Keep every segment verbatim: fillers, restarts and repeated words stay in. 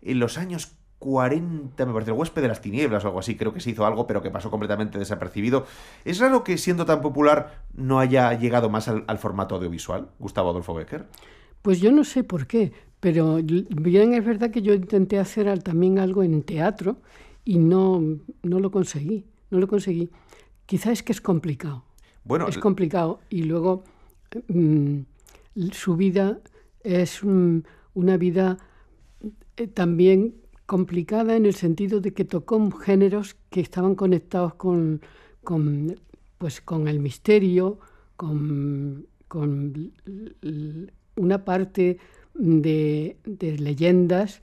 en los años cuarenta, me parece, El huésped de las tinieblas o algo así, creo que se hizo algo, pero que pasó completamente desapercibido. Es raro que, siendo tan popular, no haya llegado más al, al formato audiovisual, Gustavo Adolfo Bécquer. Pues yo no sé por qué, pero bien es verdad que yo intenté hacer al, también algo en teatro y no, no lo conseguí, no lo conseguí. Quizá es que es complicado, Bueno, es complicado y luego mmm, su vida es um, una vida eh, también complicada en el sentido de que tocó géneros que estaban conectados con, con, pues, con el misterio, con, con una parte de, de leyendas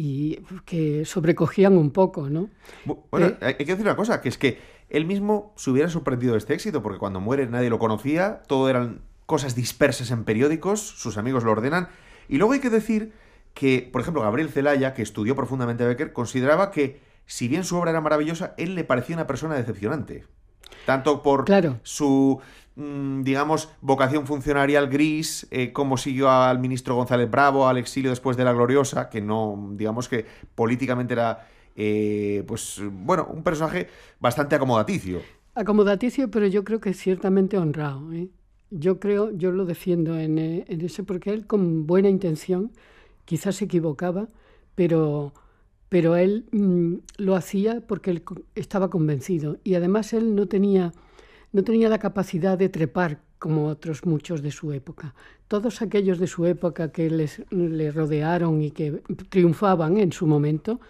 y que sobrecogían un poco, ¿no? Bueno, Eh, hay que decir una cosa, que es que él mismo se hubiera sorprendido de este éxito, porque cuando muere nadie lo conocía, todo eran cosas dispersas en periódicos, sus amigos lo ordenan, y luego hay que decir que, por ejemplo, Gabriel Celaya, que estudió profundamente a Bécquer, consideraba que, si bien su obra era maravillosa, él le parecía una persona decepcionante. Tanto por claro. su, mmm, digamos, vocación funcionarial gris, eh, como siguió al ministro González Bravo al exilio después de la Gloriosa, que no, digamos que políticamente era, eh, pues, bueno, un personaje bastante acomodaticio. Acomodaticio, pero yo creo que ciertamente honrado, ¿eh? Yo creo, yo lo defiendo en, en ese, porque él con buena intención quizás se equivocaba, pero, pero él mmm, lo hacía porque él estaba convencido. Y además él no tenía, no tenía la capacidad de trepar como otros muchos de su época. Todos aquellos de su época que les, le rodearon y que triunfaban en su momento,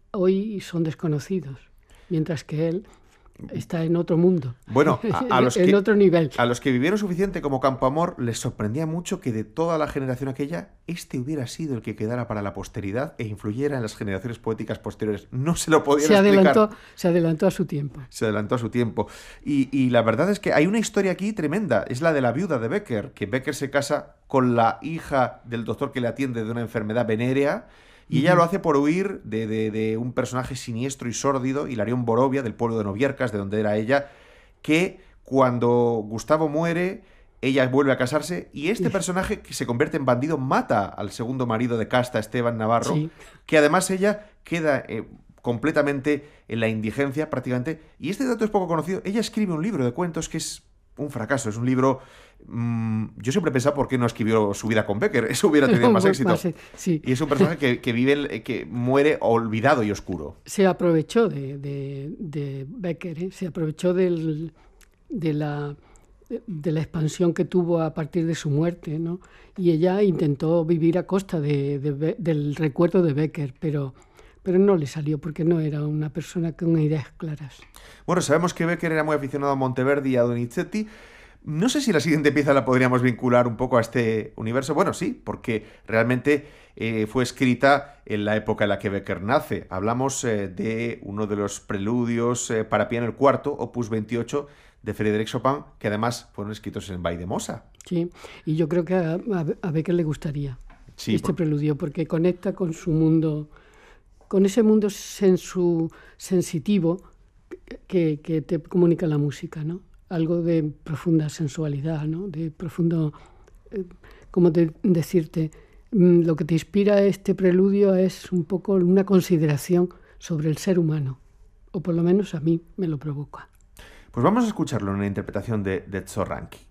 hoy son desconocidos, mientras que él está en otro mundo, Bueno, a, a los en que, otro nivel. A los que vivieron suficiente como Campoamor les sorprendía mucho que de toda la generación aquella, este hubiera sido el que quedara para la posteridad e influyera en las generaciones poéticas posteriores. No se lo podían se adelantó, explicar. Se adelantó a su tiempo. Se adelantó a su tiempo. Y, y la verdad es que hay una historia aquí tremenda. Es la de la viuda de Bécquer, que Bécquer se casa con la hija del doctor que le atiende de una enfermedad venérea. Y ella lo hace por huir de, de, de un personaje siniestro y sórdido, Hilarión Borovia, del pueblo de Noviercas, de donde era ella, que cuando Gustavo muere, ella vuelve a casarse, y este personaje, que se convierte en bandido, mata al segundo marido de casta, Esteban Navarro, sí. que además ella queda eh, completamente en la indigencia, prácticamente. Y este dato es poco conocido. Ella escribe un libro de cuentos que es un fracaso, es un libro... Mmm, yo siempre he pensado por qué no escribió su vida con Bécquer, eso hubiera tenido más éxito. Sí. Y es un personaje que, que vive, que muere olvidado y oscuro. Se aprovechó de, de, de Bécquer, ¿eh? Se aprovechó del, de, la, de la expansión que tuvo a partir de su muerte, ¿no? Y ella intentó vivir a costa de, de, del recuerdo de Bécquer, pero... pero no le salió porque no era una persona con ideas claras. Bueno, sabemos que Bécquer era muy aficionado a Monteverdi y a Donizetti. No sé si la siguiente pieza la podríamos vincular un poco a este universo. Bueno, sí, porque realmente eh, fue escrita en la época en la que Bécquer nace. Hablamos eh, de uno de los preludios eh, para piano, el cuarto, opus veintiocho, de Frédéric Chopin, que además fueron escritos en Valldemossa. Sí, y yo creo que a, a, a Bécquer le gustaría sí, este por... preludio, porque conecta con su mundo... con ese mundo sensu, sensitivo que, que te comunica la música, ¿no? Algo de profunda sensualidad, ¿no? De profundo, eh, ¿cómo te, decirte? Lo que te inspira este preludio es un poco una consideración sobre el ser humano, o por lo menos a mí me lo provoca. Pues vamos a escucharlo en una interpretación de, de Tzorranki.